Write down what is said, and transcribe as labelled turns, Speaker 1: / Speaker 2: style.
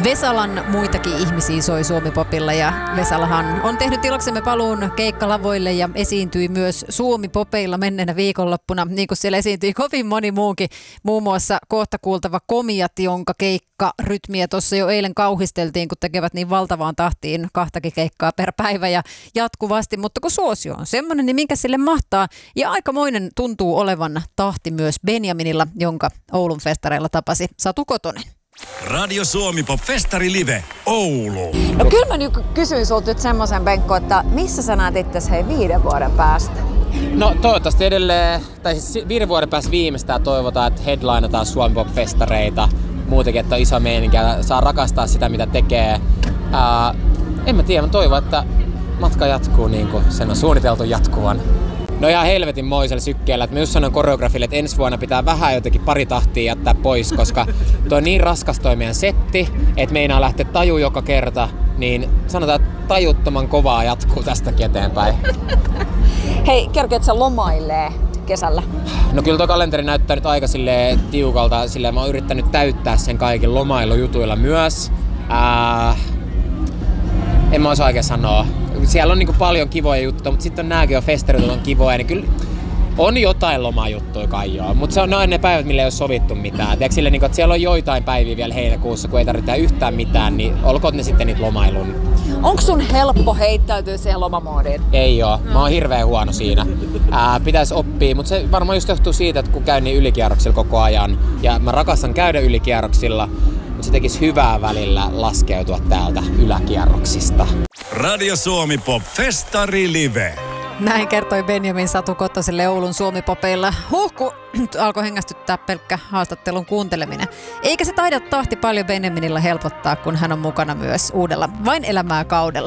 Speaker 1: Vesalan muitakin ihmisiä soi Suomi-popilla ja Vesalahan on tehnyt iloksemme paluun keikkalavoille ja esiintyi myös Suomi-popeilla menneenä viikonloppuna, niin kuin siellä esiintyi kovin moni muukin, muun muassa kohta kuultava Komiat, jonka keikkarytmiä tuossa jo eilen kauhisteltiin, kun tekevät niin valtavaan tahtiin 2 keikkaa per päivä ja jatkuvasti, mutta kun suosio on semmoinen, niin minkä sille mahtaa, ja aikamoinen tuntuu olevan tahti myös Benjaminilla, jonka Oulun festareilla tapasi Satu Kotonen.
Speaker 2: Radio Suomi Pop Festari Live Oulu.
Speaker 3: No kyllä mä nyt kysyin sulta nyt semmoisen, Benko, että missä sä näet itses 5 vuoden päästä?
Speaker 4: No toivottavasti edelleen, tai siis 5 vuoden päästä viimeistään toivotaan, että headlineataan Suomi Pop Festareita. Muutenkin, että on iso meininkiä, saa rakastaa sitä mitä tekee. En mä tiedä, mä toivon, että matka jatkuu niin kuin sen on suunniteltu jatkuvan. No ihan helvetin moisella sykkeellä, että mä just sanon koreografille, että ensi vuonna pitää vähän jotenkin pari tahtia jättää pois, koska tuo on niin raskas toi meidän setti, että meinaa lähteä taju joka kerta, niin sanotaan, että tajuttoman kovaa jatkuu tästäkin eteenpäin.
Speaker 3: Hei, kerkeet sä lomailee kesällä?
Speaker 4: No kyllä tuo kalenteri näyttää nyt aika silleen tiukalta, silleen mä oon yrittänyt täyttää sen kaiken lomailujutuilla myös. En mä osaa oikein sanoa. Siellä on niinku paljon kivoja juttuja, mutta sitten on nääkin jo festarit on kivoja, niin kyllä on jotain lomajuttuja kai joo. Mutta se on noin ne päivät, millä ei ole sovittu mitään. Tiedätkö sille, että siellä on joitain päiviä vielä heinäkuussa, kun ei tarvitse yhtään mitään, niin olkoon ne sitten niitä lomailun.
Speaker 3: Onko sun helppo heittäytyä siihen lomamoodiin?
Speaker 4: Ei oo. Mä oon hirveän huono siinä. Pitäisi oppia, mutta se varmaan just johtuu siitä, että kun käyn niin ylikierroksilla koko ajan. Ja mä rakastan käydä ylikierroksilla, mutta se tekisi hyvää välillä laskeutua täältä yläkierroksista.
Speaker 2: Radio Suomi Pop Festari Live.
Speaker 1: Näin kertoi Benjamin Satu Kottoselle Oulun Suomi-popeilla. Kun alkoi hengästyttää pelkkä haastattelun kuunteleminen. Eikä se taida tahti paljon Benjaminilla helpottaa, kun hän on mukana myös uudella Vain elämää -kaudella.